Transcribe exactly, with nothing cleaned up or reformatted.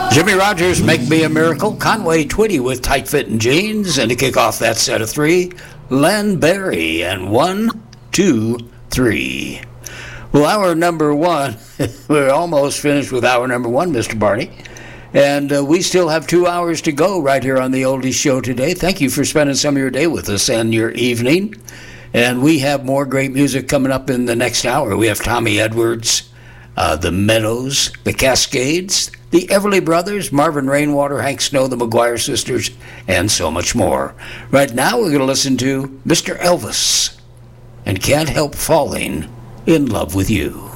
Jimmy Rogers, Make Me a Miracle. Conway Twitty with Tight Fitting Jeans. And to kick off that set of three, Len Berry and one, two, three. Well, hour number one, we're almost finished with hour number one, Mister Barney. And uh, we still have two hours to go right here on the Oldies Show today. Thank you for spending some of your day with us and your evening. And we have more great music coming up in the next hour. We have Tommy Edwards, uh, the Meadows, the Cascades, the Everly Brothers, Marvin Rainwater, Hank Snow, the McGuire Sisters, and so much more. Right now we're going to listen to Mister Elvis and Can't Help Falling in Love with You.